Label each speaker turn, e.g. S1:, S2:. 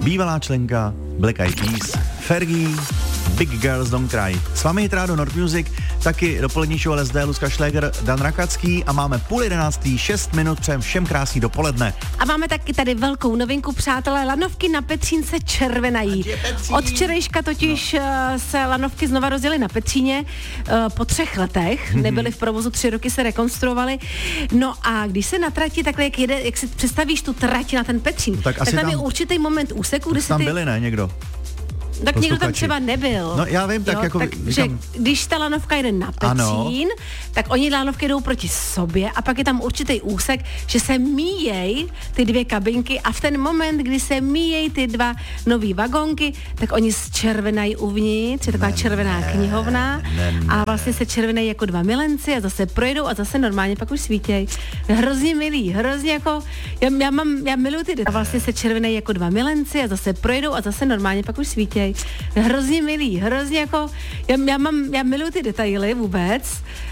S1: bývalá členka Black Eyed Peas, Fergie, Big Girls Don't Cry. S vámi hit Rádio Nord Music, taky dopolední show LSD, Luzka Šléger, Dan Rakacký a máme 10:30, 6 minut, přejem všem krásný dopoledne.
S2: A máme taky tady velkou novinku, přátelé, lanovky na Petřínce červenají. Od včerejška totiž se lanovky znova rozjeli na Petříně po 3 letech, nebyly v provozu 3 roky, se rekonstruovaly. No a když se na trati takhle, jak si představíš tu trať na ten Petřín, tak tam je určitý moment úseku, kdy se
S1: tam byli, ne, někdo?
S2: Tak někdo tam třeba nebyl.
S1: No já vím, tak jako...
S2: Takže když ta lanovka jde na Petřín, tak oni lanovky jdou proti sobě a pak je tam určitý úsek, že se míjejí ty 2 kabinky a v ten moment, kdy se míjejí ty 2 nový vagonky, tak oni zčervenají uvnitř, je taková červená knihovna a vlastně se červenají jako 2 milenci a zase projedou a zase normálně pak už svítějí. Hrozně milý, hrozně jako... Já miluji ty a vlastně se červenají jako 2 milenci a zase projedou a zase normálně pak už svítějí. Hrozně milý, hrozně jako, já miluji ty detaily vůbec